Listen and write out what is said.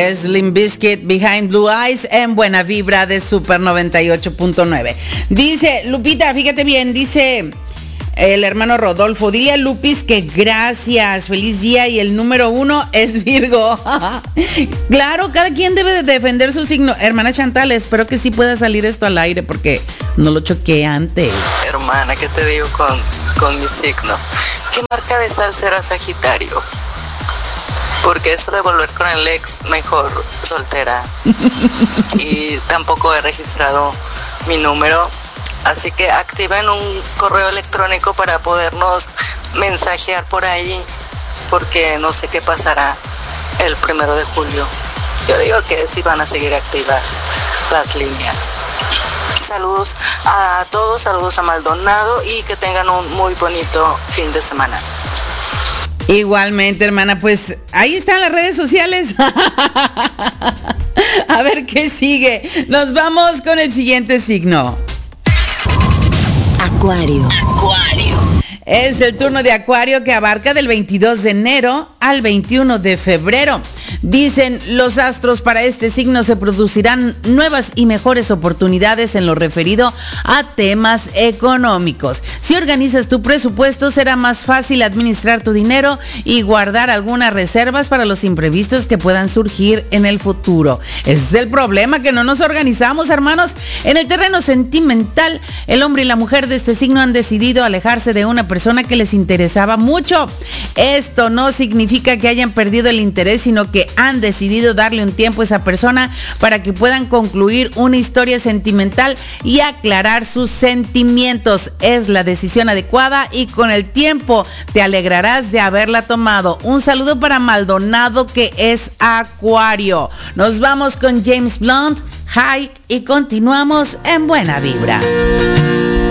es Limp Bizkit, Behind Blue Eyes, en Buena Vibra de Super 98.9. Dice, Lupita, fíjate bien, dice el hermano Rodolfo, dile a Lupis que gracias, feliz día, y el número 1 es Virgo. Claro, cada quien debe de defender su signo. Hermana Chantal, espero que sí pueda salir esto al aire porque no lo choqué antes. Hermana, ¿qué te digo con mi signo? ¿Qué marca de sal será Sagitario? Porque eso de volver con el ex, mejor soltera. Y tampoco he registrado mi número. Así que activen un correo electrónico para podernos mensajear por ahí, porque no sé qué pasará el 1 de julio. Yo digo que sí van a seguir activas las líneas. Saludos a todos, saludos a Maldonado y que tengan un muy bonito fin de semana. Igualmente, hermana, pues ahí están las redes sociales. A ver qué sigue. Nos vamos con el siguiente signo. Acuario. Es el turno de Acuario, que abarca del 22 de enero al 21 de febrero. Dicen los astros, para este signo se producirán nuevas y mejores oportunidades en lo referido a temas económicos. Si organizas tu presupuesto, será más fácil administrar tu dinero y guardar algunas reservas para los imprevistos que puedan surgir en el futuro. Ese es el problema, que no nos organizamos, hermanos. En el terreno sentimental, el hombre y la mujer de este signo han decidido alejarse de una persona que les interesaba mucho. Esto no significa que hayan perdido el interés, sino que han decidido darle un tiempo a esa persona para que puedan concluir una historia sentimental y aclarar sus sentimientos. Es la decisión adecuada y con el tiempo te alegrarás de haberla tomado. Un saludo para Maldonado, que es Acuario. Nos vamos con James Blunt, High, y continuamos en Buena Vibra.